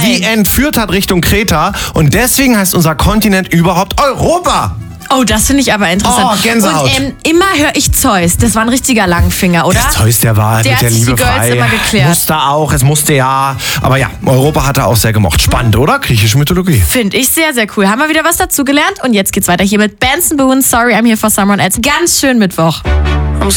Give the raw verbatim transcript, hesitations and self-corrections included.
die entführt hat Richtung Kreta. Und deswegen heißt unser Kontinent überhaupt Europa. Oh, das finde ich aber interessant. Oh, Gänsehaut. Und ähm, immer höre ich Zeus. Das war ein richtiger Langfinger, oder? Der Zeus, der war Der mit hat der sich Liebe die Girls frei. immer geklärt. Musste auch, es musste ja. Aber ja, Europa hat er auch sehr gemocht. Spannend, oder? Griechische Mythologie. Finde ich sehr, sehr cool. Haben wir wieder was dazu gelernt? Und jetzt geht's weiter hier mit Benson Boone. Sorry, I'm here for someone else. Ganz schön Mittwoch.